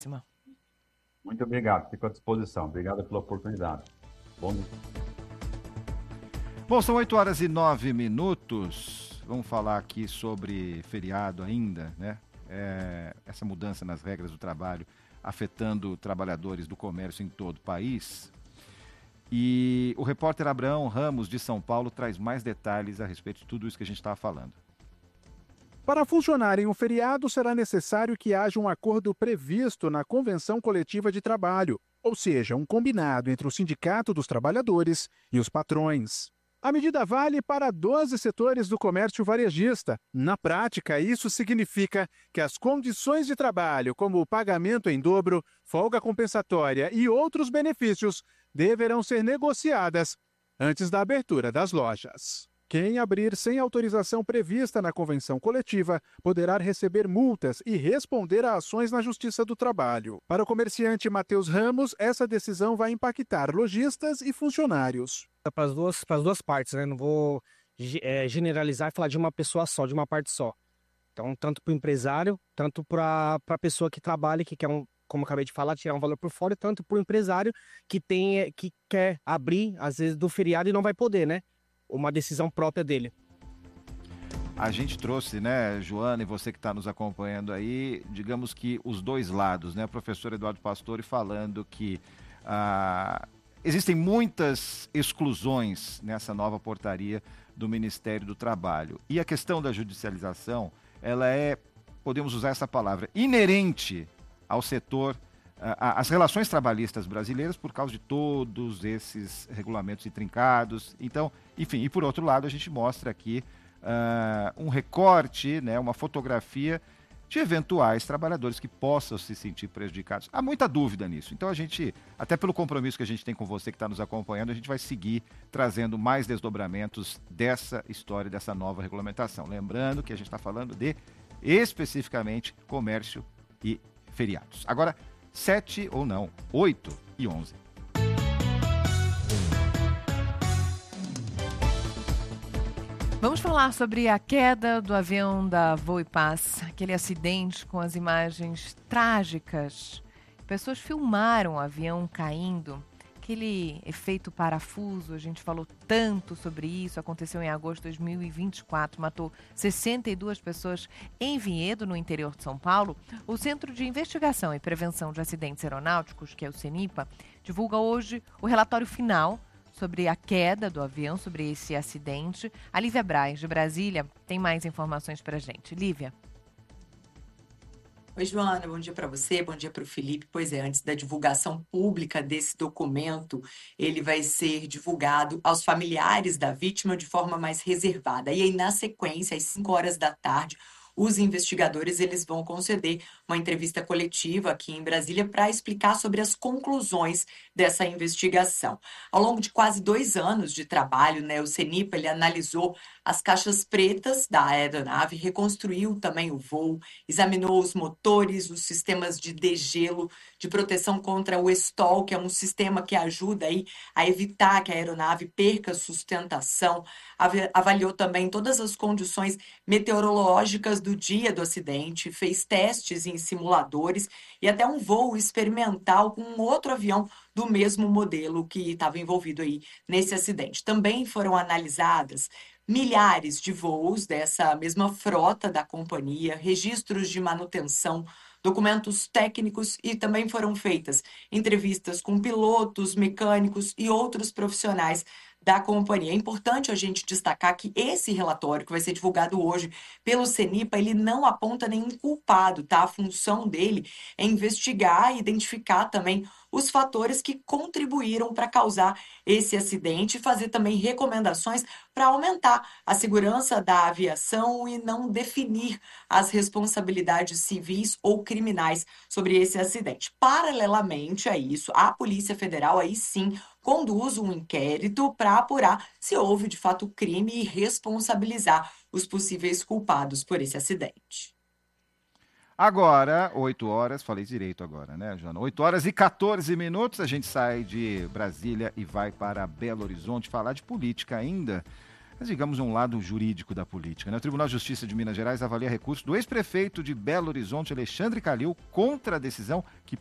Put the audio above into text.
Muito obrigado, fico à disposição. Obrigado pela oportunidade. Bom dia. Bom, são 8h09. Vamos falar aqui sobre feriado ainda, né? Essa mudança nas regras do trabalho afetando trabalhadores do comércio em todo o país. E o repórter Abraão Ramos, de São Paulo, traz mais detalhes a respeito de tudo isso que a gente estava falando. Para funcionar em um feriado, será necessário que haja um acordo previsto na Convenção Coletiva de Trabalho, ou seja, um combinado entre o Sindicato dos Trabalhadores e os patrões. A medida vale para 12 setores do comércio varejista. Na prática, isso significa que as condições de trabalho, como o pagamento em dobro, folga compensatória e outros benefícios, deverão ser negociadas antes da abertura das lojas. Quem abrir sem autorização prevista na convenção coletiva poderá receber multas e responder a ações na Justiça do Trabalho. Para o comerciante Matheus Ramos, essa decisão vai impactar lojistas e funcionários. Para as duas partes, né? Não vou generalizar e falar de uma pessoa só, de uma parte só. Então, tanto para o empresário, tanto para a pessoa que trabalha, que quer como eu acabei de falar, tirar um valor por fora, tanto para o empresário que quer abrir, às vezes, do feriado e não vai poder, né? Uma decisão própria dele. A gente trouxe, né, Joana, e você que está nos acompanhando aí, digamos que os dois lados, né? O professor Eduardo Pastore falando que existem muitas exclusões nessa nova portaria do Ministério do Trabalho. E a questão da judicialização, ela podemos usar essa palavra, inerente ao setor, às relações trabalhistas brasileiras por causa de todos esses regulamentos intrincados. Então, enfim, e por outro lado a gente mostra aqui um recorte, né, uma fotografia de eventuais trabalhadores que possam se sentir prejudicados. Há muita dúvida nisso. Então a gente, até pelo compromisso que a gente tem com você que está nos acompanhando, a gente vai seguir trazendo mais desdobramentos dessa história, dessa nova regulamentação. Lembrando que a gente está falando de, especificamente, comércio e feriados. Agora, 8h11. Vamos falar sobre a queda do avião da Voipaz, aquele acidente com as imagens trágicas. Pessoas filmaram o avião caindo, aquele efeito parafuso, a gente falou tanto sobre isso, aconteceu em agosto de 2024, matou 62 pessoas em Vinhedo, no interior de São Paulo. O Centro de Investigação e Prevenção de Acidentes Aeronáuticos, que é o CENIPA, divulga hoje o relatório final sobre a queda do avião, sobre esse acidente. A Lívia Braz, de Brasília, tem mais informações para a gente. Lívia. Oi, Joana, bom dia para você, bom dia para o Felipe. Pois é, antes da divulgação pública desse documento, ele vai ser divulgado aos familiares da vítima de forma mais reservada. E aí, na sequência, às 5 horas da tarde, os investigadores eles vão conceder uma entrevista coletiva aqui em Brasília para explicar sobre as conclusões dessa investigação. Ao longo de quase 2 anos de trabalho, né, o CENIPA ele analisou as caixas pretas da aeronave, reconstruiu também o voo, examinou os motores, os sistemas de degelo, de proteção contra o stall, que é um sistema que ajuda aí a evitar que a aeronave perca sustentação, avaliou também todas as condições meteorológicas do dia do acidente, fez testes em simuladores e até um voo experimental com um outro avião do mesmo modelo que estava envolvido aí nesse acidente. Também foram analisadas milhares de voos dessa mesma frota da companhia, registros de manutenção, documentos técnicos e também foram feitas entrevistas com pilotos, mecânicos e outros profissionais da companhia. É importante a gente destacar que esse relatório que vai ser divulgado hoje pelo CENIPA, ele não aponta nenhum culpado, tá? A função dele é investigar e identificar também os fatores que contribuíram para causar esse acidente e fazer também recomendações para aumentar a segurança da aviação e não definir as responsabilidades civis ou criminais sobre esse acidente. Paralelamente a isso, a Polícia Federal aí sim conduz um inquérito para apurar se houve de fato crime e responsabilizar os possíveis culpados por esse acidente. Agora, 8h, falei direito agora, né, Joana? 8h14, a gente sai de Brasília e vai para Belo Horizonte falar de política ainda. mas digamos um lado jurídico da política, né? O Tribunal de Justiça de Minas Gerais avalia recurso do ex-prefeito de Belo Horizonte, Alexandre Calil, contra a decisão que